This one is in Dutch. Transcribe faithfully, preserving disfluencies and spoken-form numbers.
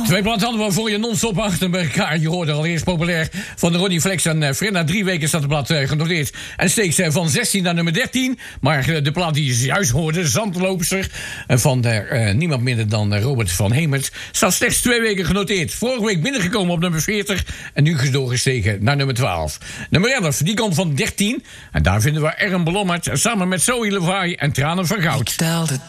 Twee platen hadden we voor je non-stop achter elkaar. Je hoorde al eerst populair van de Ronnie Flex en uh, Fred. Na drie weken staat de plaat uh, genoteerd. En steeds uh, van zestien naar nummer dertien. Maar uh, de plaat die je juist hoorde, Zandloopster, uh, van uh, niemand minder dan uh, Robert van Hemert, staat slechts twee weken genoteerd. Vorige week binnengekomen op nummer veertig. En nu doorgestegen naar nummer twaalf. Nummer elf, die komt van dertien. En daar vinden we Erm Blommert samen met Zoe Levi en Tranen van Goud.